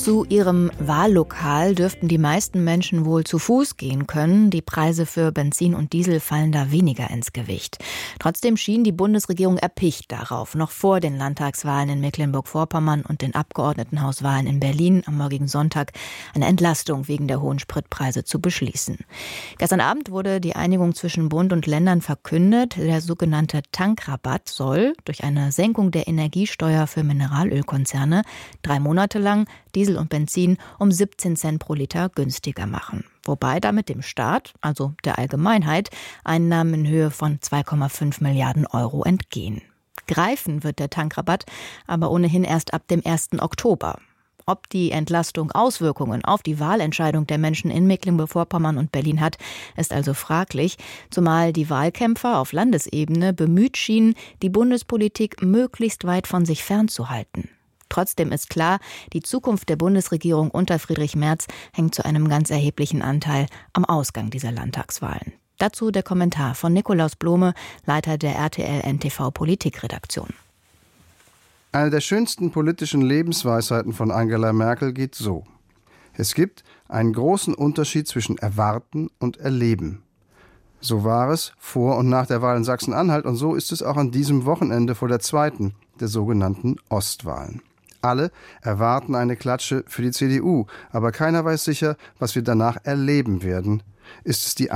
Zu ihrem Wahllokal dürften die meisten Menschen wohl zu Fuß gehen können. Die Preise für Benzin und Diesel fallen da weniger ins Gewicht. Trotzdem schien die Bundesregierung erpicht darauf, noch vor den Landtagswahlen in Mecklenburg-Vorpommern und den Abgeordnetenhauswahlen in Berlin am morgigen Sonntag eine Entlastung wegen der hohen Spritpreise zu beschließen. Gestern Abend wurde die Einigung zwischen Bund und Ländern verkündet. Der sogenannte Tankrabatt soll durch eine Senkung der Energiesteuer für Mineralölkonzerne 3 Monate lang Diesel und Benzin um 17 Cent pro Liter günstiger machen. Wobei damit dem Staat, also der Allgemeinheit, Einnahmen in Höhe von 2,5 Milliarden Euro entgehen. Greifen wird der Tankrabatt aber ohnehin erst ab dem 1. Oktober. Ob die Entlastung Auswirkungen auf die Wahlentscheidung der Menschen in Mecklenburg-Vorpommern und Berlin hat, ist also fraglich, zumal die Wahlkämpfer auf Landesebene bemüht schienen, die Bundespolitik möglichst weit von sich fernzuhalten. Trotzdem ist klar, die Zukunft der Bundesregierung unter Friedrich Merz hängt zu einem ganz erheblichen Anteil am Ausgang dieser Landtagswahlen. Dazu der Kommentar von Nikolaus Blome, Leiter der RTL-NTV-Politikredaktion. Eine der schönsten politischen Lebensweisheiten von Angela Merkel geht so: Es gibt einen großen Unterschied zwischen Erwarten und Erleben. So war es vor und nach der Wahl in Sachsen-Anhalt und so ist es auch an diesem Wochenende vor der zweiten, der sogenannten Ostwahlen. Alle erwarten eine Klatsche für die CDU, aber keiner weiß sicher, was wir danach erleben werden. Ist es die